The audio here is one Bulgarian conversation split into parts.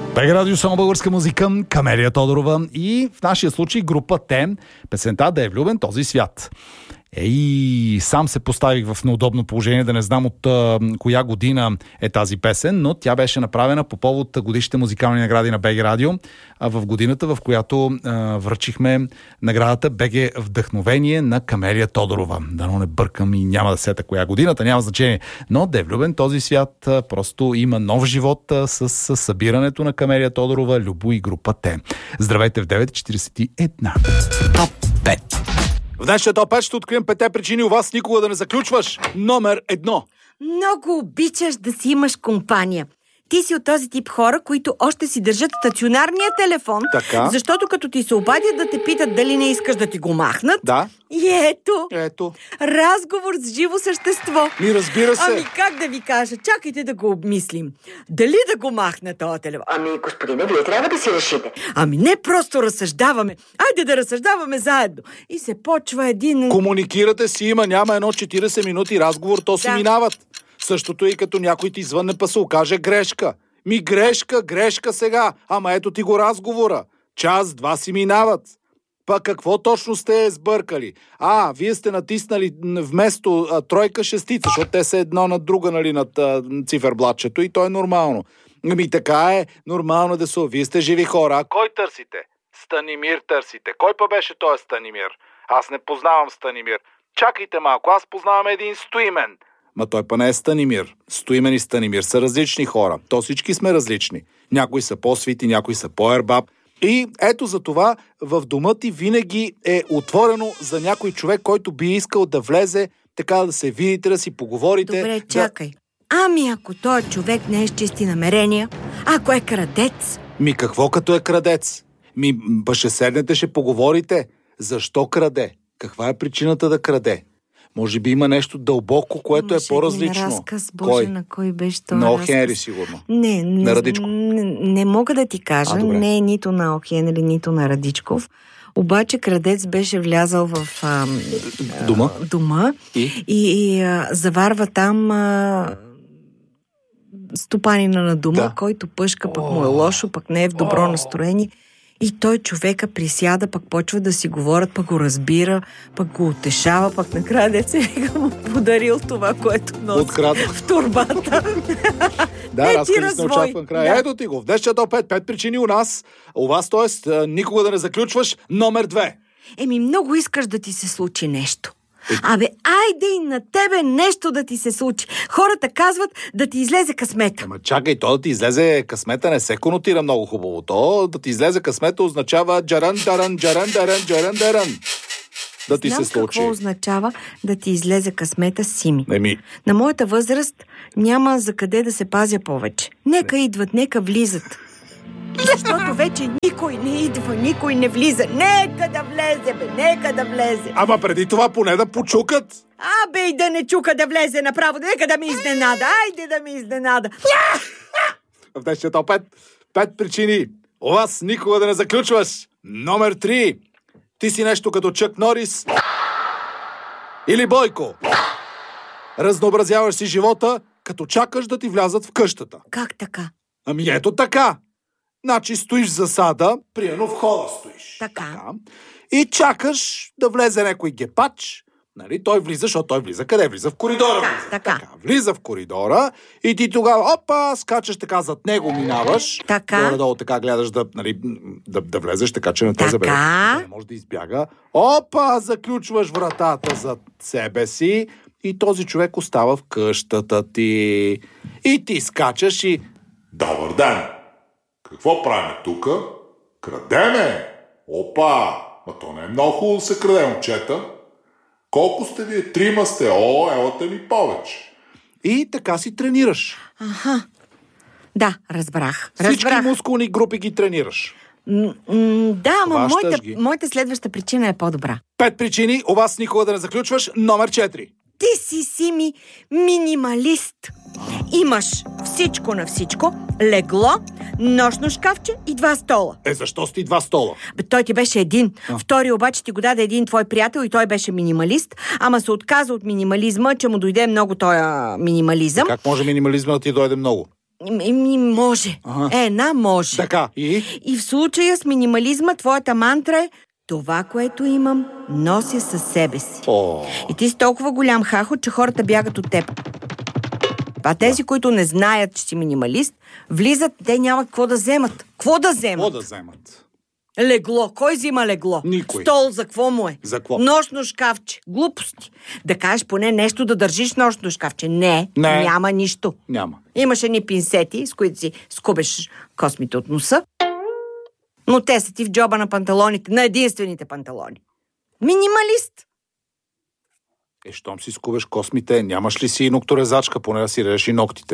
БГ Радио, само българска музика, Камелия Тодорова и в нашия случай група Т, песента "Да е влюбен този свят". Сам се поставих в неудобно положение да не знам от коя година е тази песен, но тя беше направена по повод годишните музикални награди на БГ Радио, в годината, в която връчихме наградата БГ Вдъхновение на Камелия Тодорова. Дано не бъркам и няма да сета коя годината, няма значение. Но "Да е влюбен този свят" просто има нов живот с събирането на Камелия Тодорова, Любо и група Т. Здравейте в 9:41. Топ 5. В днешния топ 5 ще открием 5 причини у вас никога да не заключваш. Номер 1. Много обичаш да си имаш компания. Ти си от този тип хора, които още си държат стационарния телефон, така, защото като ти се обадят да те питат дали не искаш да ти го махнат. Да. И ето. Разговор с живо същество. Разбира се. Ами как да ви кажа? Чакайте да го обмислим. Дали да го махна този телефон? Ами, господине, вие трябва да си решите. Ами не просто разсъждаваме. Айде да разсъждаваме заедно. И се почва един... Комуникирате си, няма едно 40 минути разговор, то си минават. Същото и като някой ти звънне па се окаже грешка. Грешка сега. Ама ето ти го разговора. Час-два си минават. Па какво точно сте сбъркали? Вие сте натиснали вместо тройка шестица, защото те са едно над друга, над циферблатчето и то е нормално. Ами така е, нормално да са. Вие сте живи хора. А кой търсите? Станимир търсите. Кой па беше той Станимир? Аз не познавам Станимир. Чакайте малко, аз познавам един Стоимен. Ма той па не е Станимир. Стоимен и Станимир са различни хора. То всички сме различни. Някои са по-свити, някои са по-ербаб. И ето за това в дома ти винаги е отворено за някой човек, който би искал да влезе, така да се видите, да си поговорите. Добре, чакай. Ами ако той човек не е с чисти намерения, ако е крадец? Какво като е крадец? Ще седнете, ще поговорите. Защо краде? Каква е причината да краде? Може би има нещо дълбоко, което е по-различно. Разказ, Боже, на кой беше това на разказ? Хенри, сигурно. Не, на Радичко. Не мога да ти кажа. Не е нито на Хенри, нито на Радичков. Обаче крадец беше влязал в дома и заварва там стопанина на дома, който пъшка, пък му е лошо, пък не е в добро настроение. И той човека присяда, пък почва да си говорят, пък го разбира, пък го утешава, пък накрая деца му подарил това, което носи в турбата. Разкажи се очаквам края. Ето ти го. В днешния топ 5 причини у нас. У вас, т.е. никога да не заключваш. Номер 2. Много искаш да ти се случи нещо. Айде и на тебе нещо да ти се случи. Хората казват да ти излезе късмета. Ама чакай, то да ти излезе късмета не се конотира много хубаво. То да ти излезе късмета означава джаран. Да ти се случи. Какво означава да ти излезе късмета, Сими? На моята възраст няма за къде да се пазя повече. Нека идват, нека влизат. Защото вече никой не идва, никой не влиза. Нека да влезе, нека да влезе. Ама преди това поне да почукат. И да не чука, да влезе направо. Нека да ми изненада. Айде да ми изненада. В днешния топ 5 причини у вас никога да не заключваш. Номер 3. Ти си нещо като Чък Норис или Бойко. Разнообразяваш си живота, като чакаш да ти влязат в къщата. Как така? Ето така. Значи стоиш в засада, примерно в хола стоиш. Така. И чакаш да влезе някой гепач. Той влиза, защото той влиза. Къде влиза? В коридора. Така. Влиза в коридора и ти тогава, скачаш така зад него, минаваш. Така. Горе-долу така гледаш да влезеш, така че не те забере. Не може да избяга. Заключваш вратата зад себе си и този човек остава в къщата ти. И ти скачаш и... Добър ден! Какво правим тука? Крадеме! То не е много хубаво да се краде, момчета. Колко сте вие? 3 сте. Елате ми повече. И така си тренираш. Да, разбрах. Всички мускулни групи ги тренираш. Ама моята следваща причина е по-добра. 5 причини у вас никога да не заключваш. Номер 4. Ти си, Сими, минималист. Имаш всичко на всичко, легло, нощно шкафче и 2 стола. Защо сте 2 стола? Той ти беше един. Втори обаче ти го даде един твой приятел и той беше минималист, ама се отказа от минимализма, че му дойде много този минимализъм. Как може минимализма да ти дойде много? Може. Една може. Така, И в случая с минимализма твоята мантра е: това, което имам, нося със себе си. И ти си толкова голям хахо, че хората бягат от теб. А тези, които не знаят, че си минималист, влизат, те няма какво да вземат. Какво да вземат? Легло. Кой взима легло? Никой. Стол за какво му е? За какво? Нощно шкафче. Глупости. Да кажеш поне нещо да държиш нощно шкафче. Не, няма нищо. Няма. Имаш едни пинсети, с които си скубеш космите от носа, но те са ти в джоба на панталоните, на единствените панталони. Минималист. Щом си скубеш космите, нямаш ли си нокторезачка, поне да си режеш и ногтите?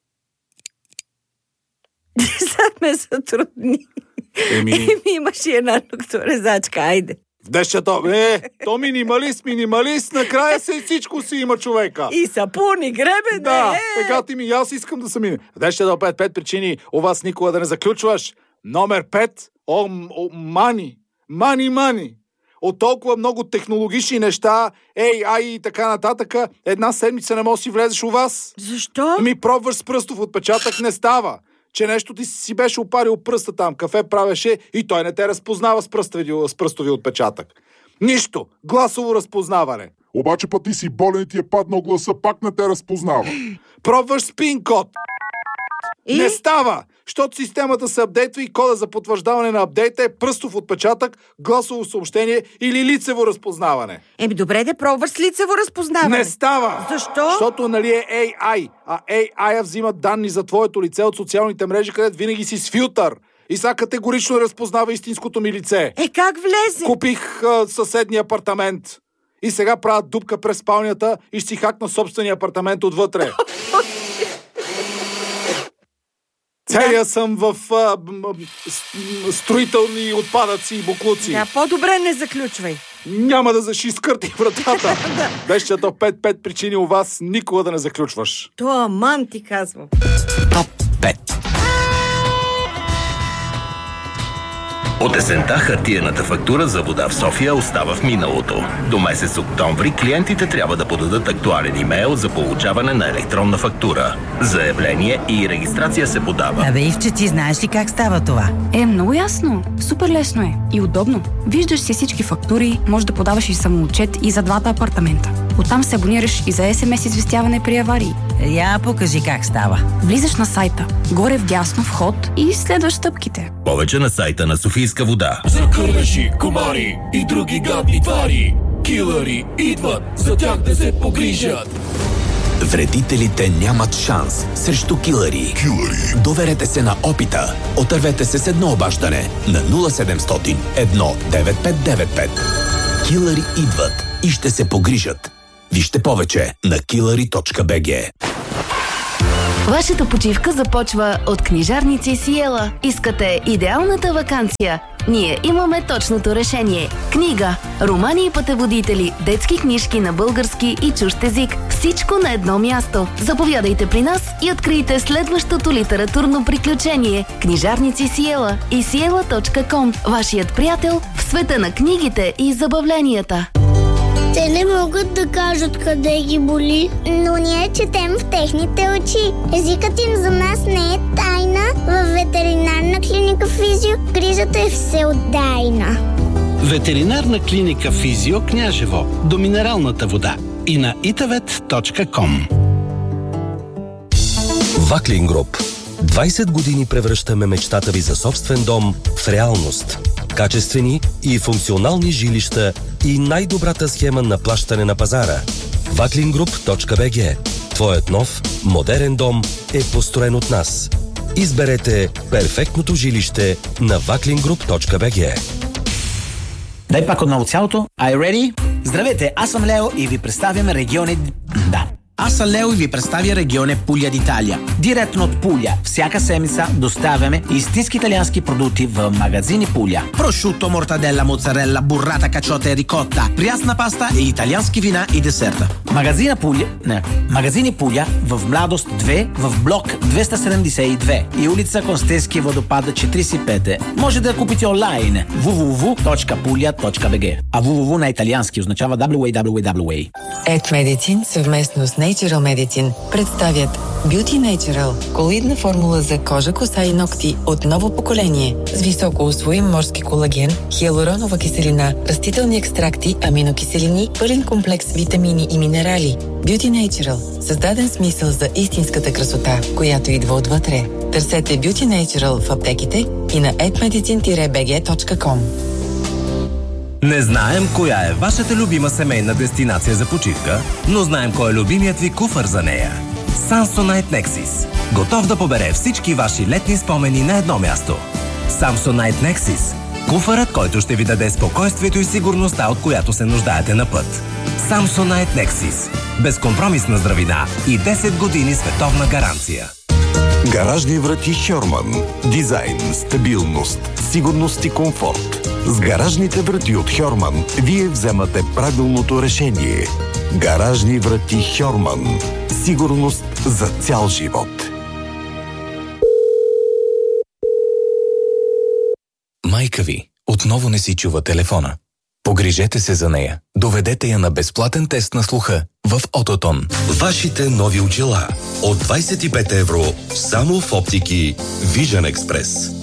Сега ме затрудни. Имаш и една нокторезачка, айде. В дещето, то минималист, накрая всичко си има човека. И сапун, и гребен, Да, сега ти ми, аз искам да съм мине. В дещето 5 причини у вас никога да не заключваш. Номер 5, мани. От толкова много технологични неща, AI и така нататък, една седмица не можеш да си влезеш у вас. Защо? Пробваш с пръстов отпечатък, не става. Че нещо ти си беше опарил пръста там, кафе правеше и той не те разпознава с пръстови отпечатък. Нищо. Гласово разпознаване. Обаче път ти си болен и ти е паднал гласа, пак не те разпознава. Пробваш с пин-код. И? Не става, защото системата се апдейтва и кода за потвърждаване на апдейта е пръстов отпечатък, гласово съобщение или лицево разпознаване. Добре да пробваш с лицево разпознаване. Не става! Защо? Защото нали е AI, а AI взима данни за твоето лице от социалните мрежи, където винаги си с филтър. И сега категорично разпознава истинското ми лице. Как влезе? Купих съседния апартамент. И сега правят дупка през спалнята и ще си хакна собствения апартамент отвътре. Целия съм в строителни отпадъци и буклуци. Да, по-добре не заключвай. Няма да изкърти вратата. Дещето 5 причини у вас никога да не заключваш. Това аман ти казвам. Топ 5. От есента хартиената фактура за вода в София остава в миналото. До месец октомври клиентите трябва да подадат актуален имейл за получаване на електронна фактура. Заявление и регистрация се подава. Ивче, ти знаеш ли как става това? Много ясно. Супер лесно е. И удобно. Виждаш си всички фактури, можеш да подаваш и самоотчет и за двата апартамента. Оттам се абонираш и за СМС известяване при аварии. Я покажи как става. Влизаш на сайта, горе вдясно вход и следваш стъпките. Повече на сайта на Софийска вода. За кърлежи, комари и други гадни твари, килъри идват, за тях да се погрижат. Вредителите нямат шанс срещу килъри. Доверете се на опита. Отървете се с едно обаждане на 0700 19595. Килъри идват и ще се погрижат. Вижте повече на killary.bg. Вашата почивка започва от книжарници Сиела. Искате идеалната ваканция? Ние имаме точното решение. Книга, романи и пътеводители, детски книжки на български и чужд език. Всичко на едно място. Заповядайте при нас и открийте следващото литературно приключение. Книжарници Сиела и siela.com. Вашият приятел в света на книгите и забавленията. Те не могат да кажат къде ги боли, но ние четем в техните очи. Езикът им за нас не е тайна. Във ветеринарна клиника Физио грижата е всеотдайна. Ветеринарна клиника Физио Княжево до минералната вода и на itavet.com. Ваклин Груп. 20 години превръщаме мечтата ви за собствен дом в реалност. Качествени и функционални жилища и най-добрата схема на плащане на пазара. Vaklingroup.bg. Твоят нов, модерен дом е построен от нас. Изберете перфектното жилище на Vaklingroup.bg. Дай пак отново цялото. Are you ready? Здравейте, аз съм Лео и ви представям региони... Аз съм Лео и ви представя регионе Пуля d'Italia. Директно от Пуля. Всяка седмица доставяме истински италиански продукти в магазини Пуля. Прошуто, мортаделла, моцарелла, буррата, качота и рикотта, прясна паста и италиански вина и десерта. Магазини Пуля в Младост 2, в блок 272 и улица Констенски водопад 45. Може да купите онлайн www.puglia.bg. А www на италиански означава www. Ет Медицин съвместно с Natural Medicine представят Beauty Natural – колоидна формула за кожа, коса и ногти от ново поколение с високо усвоим морски колаген, хиалуронова киселина, растителни екстракти, аминокиселини, пълен комплекс витамини и минерали. Beauty Natural – създаден смисъл за истинската красота, която идва отвътре. Търсете Beauty Natural в аптеките и на edmedicine-bg.com. Не знаем коя е вашата любима семейна дестинация за почивка, но знаем кой е любимият ви куфър за нея. Samsonite Nexus. Готов да побере всички ваши летни спомени на едно място. Samsonite Nexus. Куфърът, който ще ви даде спокойствието и сигурността, от която се нуждаете на път. Samsonite Nexus. Безкомпромисна здравина и 10 години световна гаранция. Гаражни врати Хьорман. Дизайн, стабилност, сигурност и комфорт. С гаражните врати от Хьорман вие вземате правилното решение. Гаражни врати Хьорман. Сигурност за цял живот. Майка ви отново не си чува телефона. Погрижете се за нея. Доведете я на безплатен тест на слуха в Ототон. Вашите нови очила от 25 евро само в оптики Vision Express.